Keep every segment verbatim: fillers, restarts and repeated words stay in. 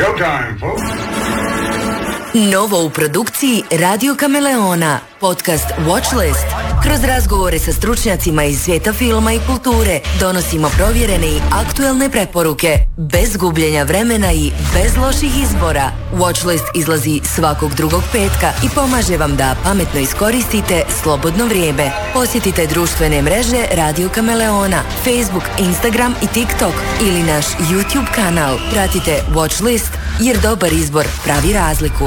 showtime, folks. Novo u produkciji Radio Kameleona, podcast Watchlist. Kroz razgovore sa stručnjacima iz svijeta filma i kulture donosimo provjerene i aktuelne preporuke, bez gubljenja vremena i bez loših izbora. Watchlist izlazi svakog drugog petka i pomaže vam da pametno iskoristite slobodno vrijeme. Posjetite društvene mreže Radio Kameleona, Facebook, Instagram i TikTok ili naš YouTube kanal. Pratite Watchlist jer dobar izbor pravi razliku.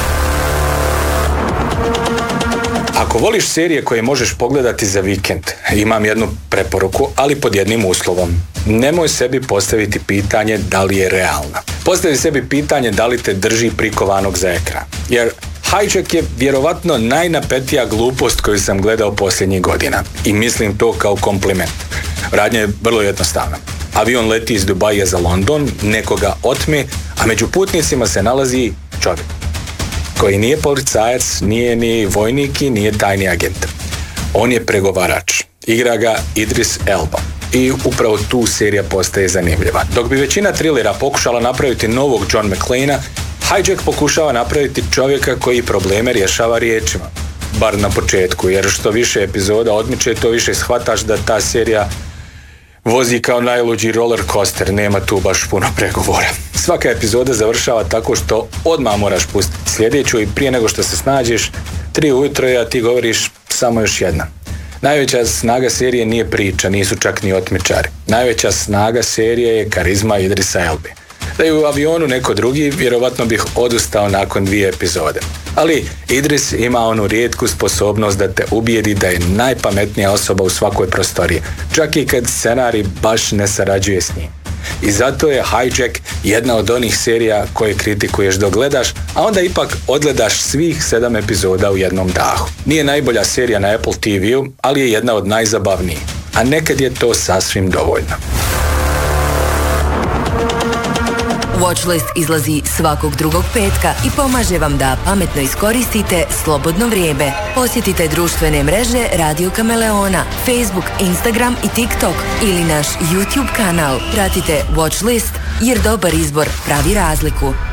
Ako voliš serije koje možeš pogledati za vikend, imam jednu preporuku, ali pod jednim uslovom. Nemoj sebi postaviti pitanje da li je realna. Postavi sebi pitanje da li te drži prikovanog za ekran. Jer Hijack je vjerovatno najnapetija glupost koju sam gledao posljednjih godina. I mislim to kao kompliment. Radnja je vrlo jednostavna. Avion leti iz Dubaija za London, nekoga otme, a među putnicima se nalazi čovjek koji nije policajac, nije ni vojnik i nije tajni agent. On je pregovarač. Igra ga Idris Elba. I upravo tu serija postaje zanimljiva. Dok bi većina trilera pokušala napraviti novog John McClane-a, Hijack pokušava napraviti čovjeka koji probleme rješava riječima. Bar na početku, jer što više epizoda odmiče, to više shvataš da ta serija vozi kao najluđi roller coaster, nema tu baš puno pregovora. Svaka epizoda završava tako što odmah moraš pustiti sljedeću i prije nego što se snađeš, tri ujutro je, a ti govoriš samo još jedna. Najveća snaga serije nije priča, nisu čak ni otmičari. Najveća snaga serije je karizma Idrisa Elbe. Da je u avionu neko drugi, vjerovatno bih odustao nakon dvije epizode. Ali Idris ima onu rijetku sposobnost da te ubijedi da je najpametnija osoba u svakoj prostoriji, čak i kad scenarij baš ne sarađuje s njim. I zato je Hijack jedna od onih serija koje kritikuješ dok gledaš, a onda ipak odgledaš svih sedam epizoda u jednom dahu. Nije najbolja serija na Apple T V-u, ali je jedna od najzabavnijih, a nekad je to sasvim dovoljno. Watchlist izlazi svakog drugog petka i pomaže vam da pametno iskoristite slobodno vrijeme. Posjetite društvene mreže Radio Kameleona, Facebook, Instagram i TikTok ili naš YouTube kanal. Pratite Watchlist jer dobar izbor pravi razliku.